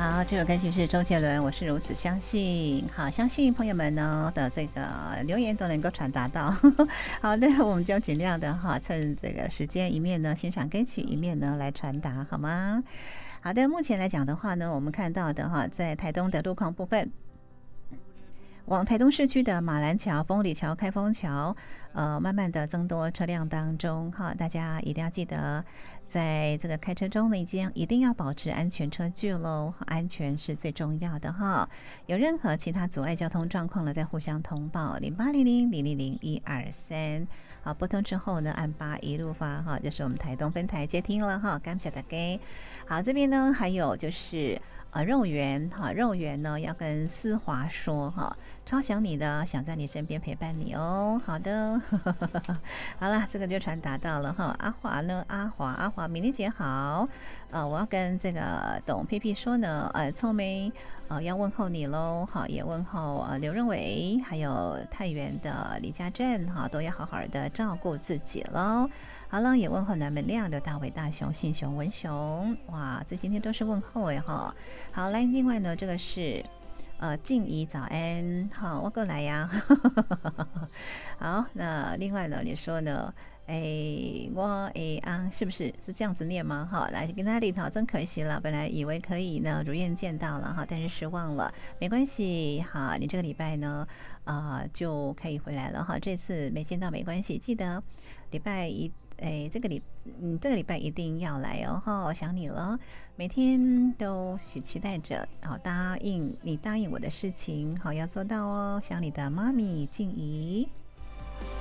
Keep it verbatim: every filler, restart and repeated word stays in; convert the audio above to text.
好，这首歌曲是周杰伦，我是如此相信。好，相信朋友们呢的这个留言都能够传达到。好的，我们就尽量的哈，趁这个时间一面呢欣赏歌曲，一面呢来传达，好吗？好的，目前来讲的话呢，我们看到的哈，在台东的路况部分。往台东市区的马兰桥、丰里桥、开封桥，呃，慢慢的增多车辆当中，哈，大家一定要记得，在这个开车中呢，一定一定要保持安全车距喽，安全是最重要的哈。有任何其他阻碍交通状况呢，再互相通报零八零零零零零一二三。好，拨通之后呢，按八一路发哈，就是我们台东分台接听了哈，感谢大家。好，这边呢还有就是。呃，肉圆哈，肉圆呢要跟思华说哈，超想你的，想在你身边陪伴你哦。好的，好了，这个就传达到了哈。阿华呢，阿华，阿华，美丽姐好，呃，我要跟这个董屁屁说呢，呃，臭梅，呃，要问候你喽，好，也问候呃刘仁伟，还有太原的李家珍哈，都要好好的照顾自己喽。好了，也问候南门亮、刘大伟、大雄、信雄、文雄，哇，这今天都是问候哎哈。好，来，另外呢，这个是呃静怡早安，好，我过来呀。好，那另外呢，你说呢？哎，我哎啊，是不是是这样子念吗？哈，来跟大家里头，真可惜了，本来以为可以呢如愿见到了哈，但是失望了，没关系，好，你这个礼拜呢，啊、呃、就可以回来了哈，这次没见到没关系，记得礼拜一。哎，这个礼，嗯，这个礼拜一定要来哦，哈，我想你了，每天都许期待着，好答应你答应我的事情，好要做到哦，想你的妈咪静怡。